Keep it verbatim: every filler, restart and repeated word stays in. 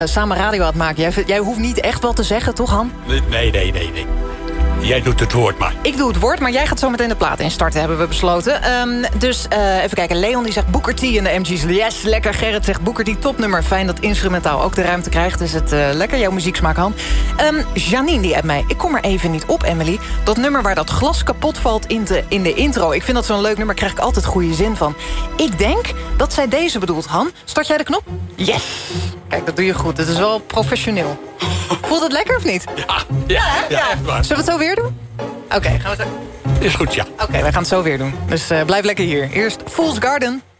samen radio aan het maken. Jij, jij hoeft niet echt wat te zeggen, toch, Han? Nee, nee, nee, nee. Jij doet het woord maar. Ik doe het woord, maar jij gaat zo meteen de plaat instarten, hebben we besloten. Um, dus uh, even kijken. Leon die zegt Booker T in de M G's. Yes, lekker. Gerrit zegt Booker T, topnummer. Fijn dat instrumentaal ook de ruimte krijgt. Is het uh, lekker, jouw muzieksmaak, Han. Um, Janine die appt mij. Ik kom er even niet op, Emily. Dat nummer waar dat glas kapot valt in de, in de intro. Ik vind dat zo'n leuk nummer. Krijg ik altijd goede zin van. Ik denk dat zij deze bedoelt, Han. Start jij de knop? Yes. Kijk, dat doe je goed. Het is wel professioneel. Voelt het lekker of niet? Ja, ja, ja, ja, echt waar. Zullen we het zo weer doen? Oké, okay, gaan we het... Is goed, ja. Oké, okay, wij gaan het zo weer doen. Dus uh, blijf lekker hier. Eerst Fool's Garden.